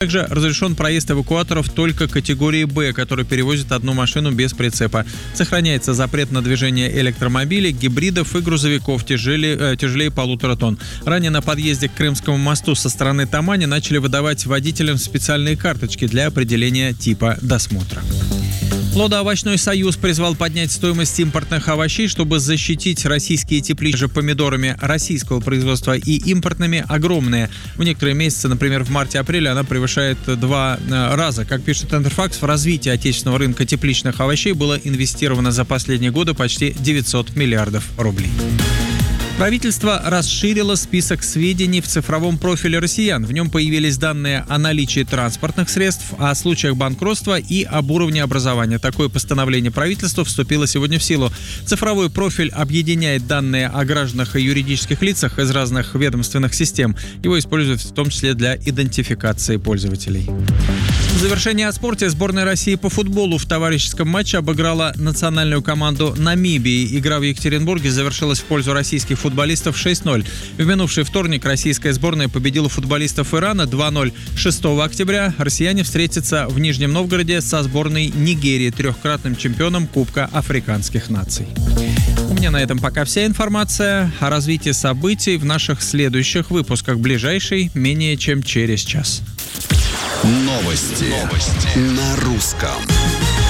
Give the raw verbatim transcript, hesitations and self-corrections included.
Также разрешен проезд эвакуаторов только категории «Б», который перевозит одну машину без прицепа. Сохраняется запрет на движение электромобилей, гибридов и грузовиков тяжелее, э, тяжелее полутора тонн. Ранее на подъезде к Крымскому мосту со стороны Тамани начали выдавать водителям специальные карточки для определения типа досмотра. Плодоовощной союз призвал поднять стоимость импортных овощей, чтобы защитить российские теплицы помидорами российского производства и импортными огромные. В некоторые месяцы, например, в марте-апреле, она превышает два раза. Как пишет Интерфакс, в развитие отечественного рынка тепличных овощей было инвестировано за последние годы почти девятьсот миллиардов рублей. Правительство расширило список сведений в цифровом профиле россиян. В нем появились данные о наличии транспортных средств, о случаях банкротства и об уровне образования. Такое постановление правительства вступило сегодня в силу. Цифровой профиль объединяет данные о гражданах и юридических лицах из разных ведомственных систем. Его используют в том числе для идентификации пользователей. В завершение о спорте. Сборная России по футболу в товарищеском матче обыграла национальную команду Намибии. Игра в Екатеринбурге завершилась в пользу российских футболистов шесть ноль. В минувший вторник российская сборная победила футболистов Ирана два ноль. шестого октября россияне встретятся в Нижнем Новгороде со сборной Нигерии, трехкратным чемпионом Кубка африканских наций. У меня на этом пока вся информация. О развитии событий в наших следующих выпусках. Ближайший менее чем через час. Новости, Новости. На русском.